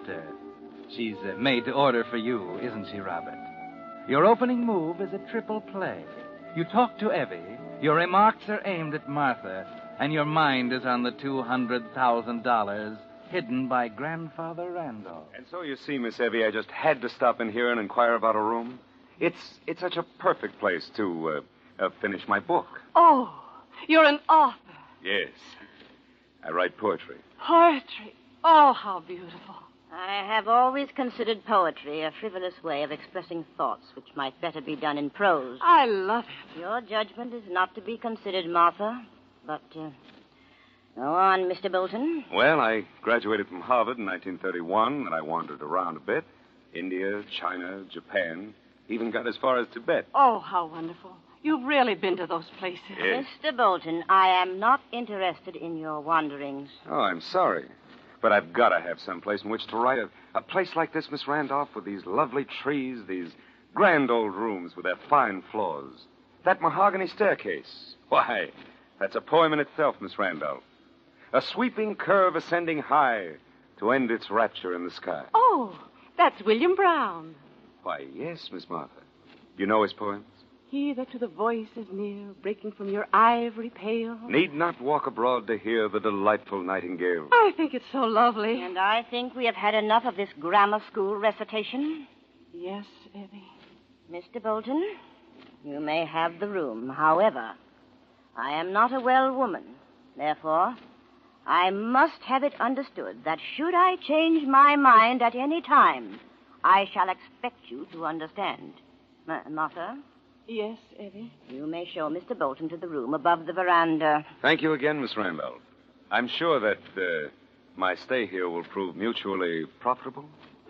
sister. She's made to order for you, isn't she, Robert? Your opening move is a triple play. You talk to Evie, your remarks are aimed at Martha, and your mind is on the $200,000 hidden by Grandfather Randolph. And so you see, Miss Evie, I just had to stop in here and inquire about a room. It's such a perfect place to finish my book. Oh, you're an author. Yes. I write poetry. Poetry. Oh, how beautiful. I have always considered poetry a frivolous way of expressing thoughts which might better be done in prose. I love it. Your judgment is not to be considered, Martha. But, go on, Mr. Bolton. Well, I graduated from Harvard in 1931, and I wandered around a bit. India, China, Japan, even got as far as Tibet. Oh, how wonderful. You've really been to those places. Yes. Mr. Bolton, I am not interested in your wanderings. Oh, I'm sorry. But I've got to have some place in which to write. A place like this, Miss Randolph, with these lovely trees, these grand old rooms with their fine floors. That mahogany staircase. Why, that's a poem in itself, Miss Randolph. A sweeping curve ascending high to end its rapture in the sky. Oh, that's William Brown. Why, yes, Miss Martha. You know his poems? He that to the voice is near, breaking from your ivory pale. Need not walk abroad to hear the delightful nightingale. I think it's so lovely. And I think we have had enough of this grammar school recitation. Yes, Evie. Mr. Bolton, you may have the room. However, I am not a well woman. Therefore, I must have it understood that should I change my mind at any time, I shall expect you to understand. Martha? Yes, Evie? You may show Mr. Bolton to the room above the veranda. Thank you again, Miss Randolph. I'm sure that my stay here will prove mutually profitable.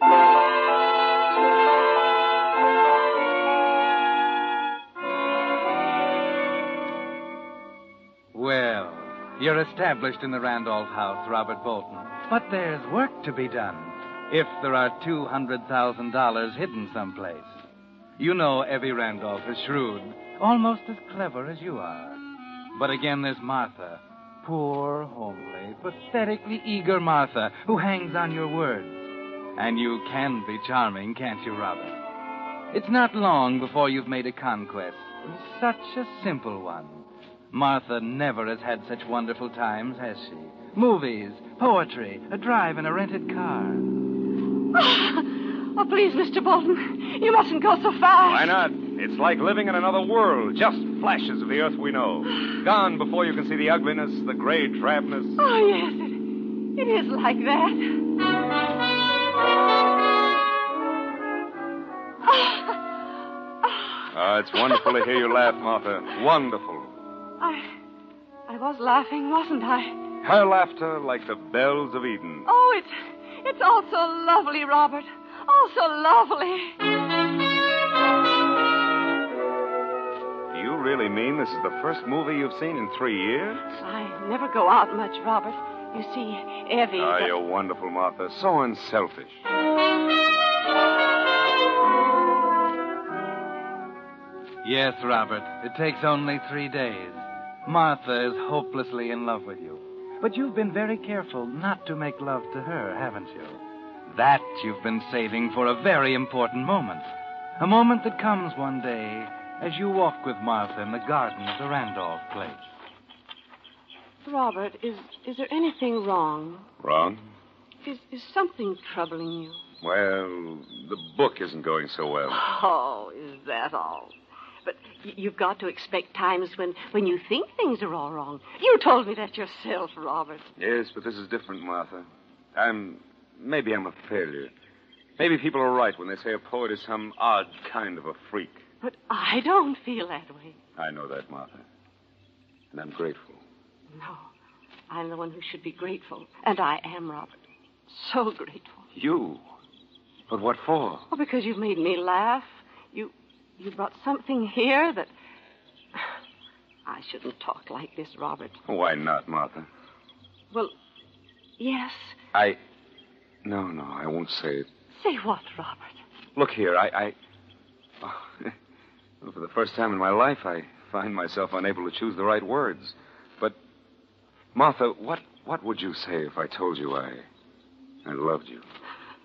Well, you're established in the Randolph house, Robert Bolton. But there's work to be done if there are $200,000 hidden someplace. You know Evie Randolph is shrewd, almost as clever as you are. But again, there's Martha. Poor, homely, pathetically eager Martha, who hangs on your words. And you can be charming, can't you, Robert? It's not long before you've made a conquest. Such a simple one. Martha never has had such wonderful times, has she? Movies, poetry, a drive in a rented car. Oh, please, Mr. Bolton, you mustn't go so fast. Why not? It's like living in another world. Just flashes of the earth we know. Gone before you can see the ugliness, the gray drabness. Oh, yes, it is like that. Oh, it's wonderful to hear you laugh, Martha. Wonderful. I was laughing, wasn't I? Her laughter like the bells of Eden. Oh, it's all so lovely, Robert. Oh, so lovely. Do you really mean this is the first movie you've seen in 3 years? I never go out much, Robert. You see, Evie... Oh, you're wonderful, Martha. So unselfish. Yes, Robert. It takes only 3 days. Martha is hopelessly in love with you. But you've been very careful not to make love to her, haven't you? That you've been saving for a very important moment. A moment that comes one day as you walk with Martha in the garden of the Randolph place. Robert, is there anything wrong? Wrong? Is something troubling you? Well, the book isn't going so well. Oh, is that all? But you've got to expect times when you think things are all wrong. You told me that yourself, Robert. Yes, but this is different, Martha. Maybe I'm a failure. Maybe people are right when they say a poet is some odd kind of a freak. But I don't feel that way. I know that, Martha. And I'm grateful. No, I'm the one who should be grateful. And I am, Robert. So grateful. You? But what for? Oh, because you've made me laugh. You brought something here that... I shouldn't talk like this, Robert. Why not, Martha? Well, yes. No, I won't say it. Say what, Robert? Look here, well, for the first time in my life, I find myself unable to choose the right words. But, Martha, what would you say if I told you I loved you?